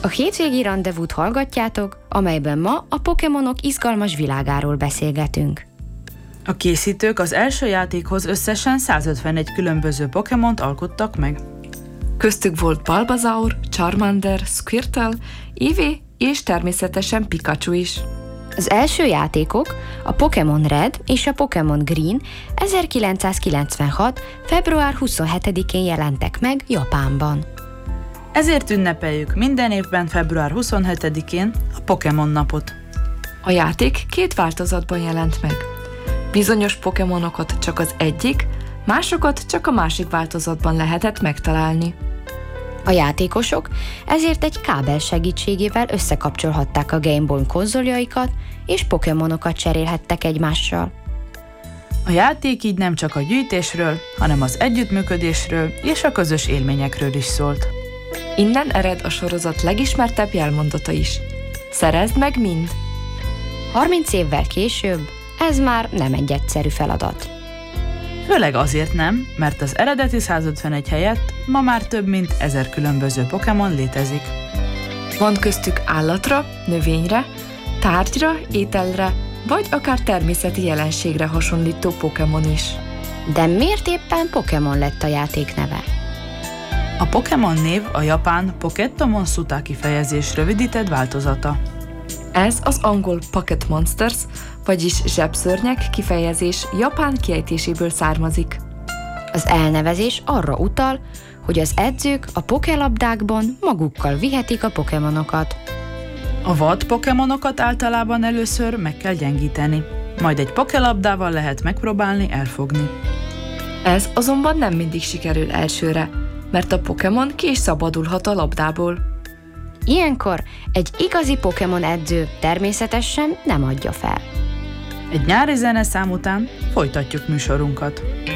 A hétvégi rendezvút hallgatjátok, amelyben ma a Pokémonok izgalmas világáról beszélgetünk. A készítők az első játékhoz összesen 151 különböző Pokémont alkottak meg. Köztük volt Bulbasaur, Charmander, Squirtle, Eevee és természetesen Pikachu is. Az első játékok, a Pokémon Red és a Pokémon Green 1996. február 27-én jelentek meg Japánban. Ezért ünnepeljük minden évben február 27-én a Pokémon napot. A játék 2 változatban jelent meg. Bizonyos Pokémonokat csak az egyik, másokat csak a másik változatban lehetett megtalálni. A játékosok ezért egy kábel segítségével összekapcsolhatták a Game Boy konzoljaikat, és Pokémonokat cserélhettek egymással. A játék így nem csak a gyűjtésről, hanem az együttműködésről és a közös élményekről is szólt. Innen ered a sorozat legismertebb jelmondata is. Szerezd meg mind! 30 évvel később ez már nem egy egyszerű feladat. Főleg azért nem, mert az eredeti 151 helyett ma már több mint 1000 különböző Pokémon létezik. Van köztük állatra, növényre, tárgyra, ételre, vagy akár természeti jelenségre hasonlító Pokémon is. De miért éppen Pokémon lett a játék neve? A Pokémon név a japán Pokéttomon Suta kifejezés rövidített változata. Ez az angol Pocket Monsters, vagyis zsebszörnyek kifejezés japán kiejtéséből származik. Az elnevezés arra utal, hogy az edzők a pokélabdákban magukkal vihetik a Pokémonokat. A vad Pokémonokat általában először meg kell gyengíteni, majd egy pokélabdával lehet megpróbálni elfogni. Ez azonban nem mindig sikerül elsőre, mert a Pokémon ki is szabadulhat a labdából. Ilyenkor egy igazi Pokémon edző természetesen nem adja fel. Egy nyári zeneszám után folytatjuk műsorunkat.